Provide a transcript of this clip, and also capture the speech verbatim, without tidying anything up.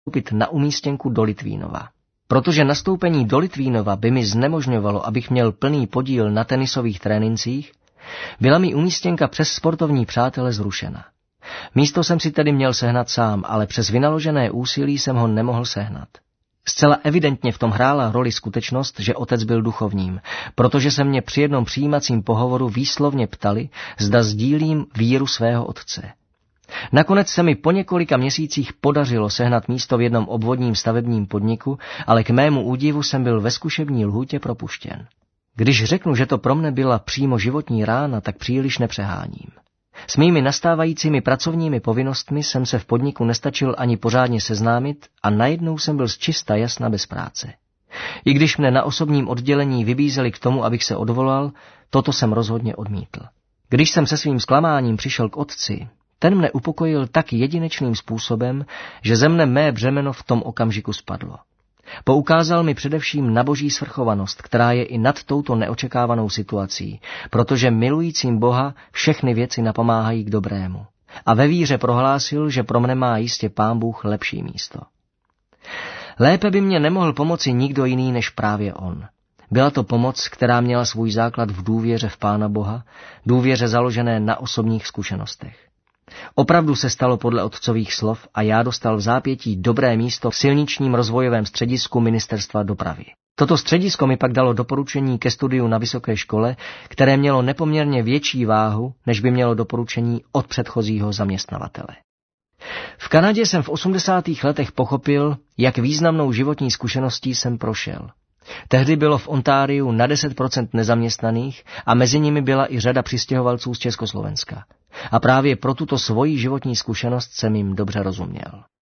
nastoupit na umístěnku do Litvínova. Protože nastoupení do Litvínova by mi znemožňovalo, abych měl plný podíl na tenisových trénincích, byla mi umístěnka přes sportovní přátele zrušena. Místo jsem si tedy měl sehnat sám, ale přes vynaložené úsilí jsem ho nemohl sehnat. Zcela evidentně v tom hrála roli skutečnost, že otec byl duchovním, protože se mě při jednom přijímacím pohovoru výslovně ptali, zda sdílím víru svého otce. Nakonec se mi po několika měsících podařilo sehnat místo v jednom obvodním stavebním podniku, ale k mému údivu jsem byl ve zkušební lhůtě propuštěn. Když řeknu, že to pro mne byla přímo životní rána, tak příliš nepřeháním. S mými nastávajícími pracovními povinnostmi jsem se v podniku nestačil ani pořádně seznámit a najednou jsem byl zčista jasna bez práce. I když mne na osobním oddělení vybízeli k tomu, abych se odvolal, toto jsem rozhodně odmítl. Když jsem se svým zklamáním přišel k otci, ten mne upokojil tak jedinečným způsobem, že ze mne mé břemeno v tom okamžiku spadlo. Poukázal mi především na boží svrchovanost, která je i nad touto neočekávanou situací, protože milujícím Boha všechny věci napomáhají k dobrému. A ve víře prohlásil, že pro mne má jistě Pán Bůh lepší místo. Lépe by mě nemohl pomoci nikdo jiný než právě on. Byla to pomoc, která měla svůj základ v důvěře v Pána Boha, důvěře založené na osobních zkušenostech. Opravdu se stalo podle otcových slov a já dostal v zápětí dobré místo v silničním rozvojovém středisku Ministerstva dopravy. Toto středisko mi pak dalo doporučení ke studiu na vysoké škole, které mělo nepoměrně větší váhu, než by mělo doporučení od předchozího zaměstnavatele. V Kanadě jsem v osmdesátých letech pochopil, jak významnou životní zkušeností jsem prošel. Tehdy bylo v Ontáriu na deset procent nezaměstnaných a mezi nimi byla i řada přistěhovalců z Československa. A právě pro tuto svoji životní zkušenost jsem jim dobře rozuměl.